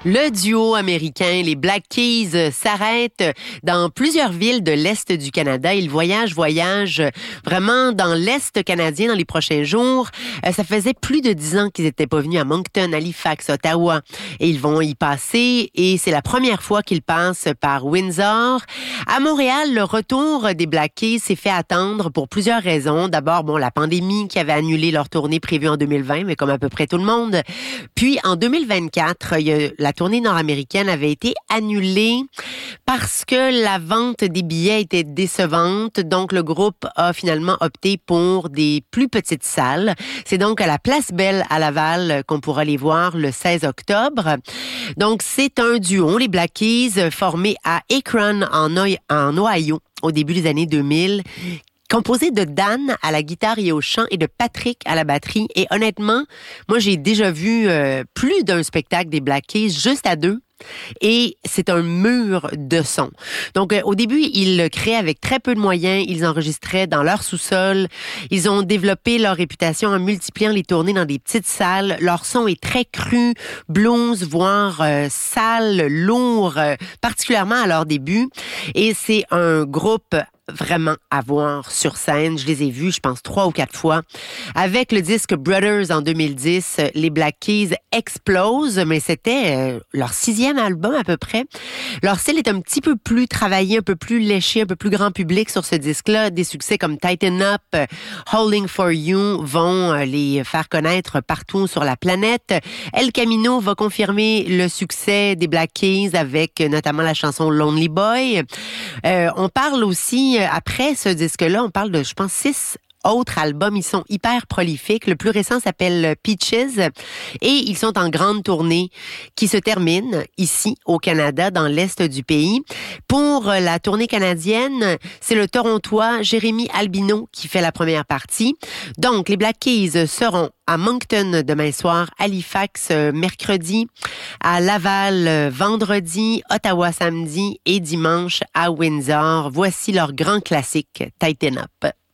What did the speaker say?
Le duo américain, les Black Keys, s'arrête dans plusieurs villes de l'Est du Canada. Ils voyagent vraiment dans l'Est canadien dans les prochains jours. Ça faisait plus de 10 ans qu'ils n'étaient pas venus à Moncton, Halifax, Ottawa. Et ils vont y passer et c'est la première fois qu'ils passent par Windsor. À Montréal, le retour des Black Keys s'est fait attendre pour plusieurs raisons. D'abord, la pandémie qui avait annulé leur tournée prévue en 2020, mais comme à peu près tout le monde. Puis, en 2024, la tournée nord-américaine avait été annulée parce que la vente des billets était décevante. Donc, le groupe a finalement opté pour des plus petites salles. C'est donc à la Place Belle à Laval qu'on pourra les voir le 16 octobre. Donc, c'est un duo, les Black Keys, formé à Akron, en Ohio, au début des années 2000, composé de Dan à la guitare et au chant et de Patrick à la batterie. Et honnêtement, moi, j'ai déjà vu plus d'un spectacle des Black Keys juste à deux. Et c'est un mur de son. Donc, au début, ils le créaient avec très peu de moyens. Ils enregistraient dans leur sous-sol. Ils ont développé leur réputation en multipliant les tournées dans des petites salles. Leur son est très cru, blues, voire sale, lourd, particulièrement à leur début. Et c'est un groupe vraiment à voir sur scène. Je les ai vus, je pense, 3 ou 4 fois. Avec le disque Brothers en 2010, les Black Keys explosent, mais c'était leur 6e album à peu près. Leur style est un petit peu plus travaillé, un peu plus léché, un peu plus grand public sur ce disque-là. Des succès comme Tighten Up, Holding for You vont les faire connaître partout sur la planète. El Camino va confirmer le succès des Black Keys avec notamment la chanson Lonely Boy. On parle aussi après ce disque-là, on parle de, je pense, 6 autres albums. Ils sont hyper prolifiques. Le plus récent s'appelle Peaches et ils sont en grande tournée qui se termine ici au Canada, dans l'Est du pays. Pour la tournée canadienne, c'est le Torontois Jérémy Albino qui fait la première partie. Donc, les Black Keys seront à Moncton demain soir, Halifax mercredi, à Laval vendredi, Ottawa samedi et dimanche à Windsor. Voici leur grand classique, Tighten Up.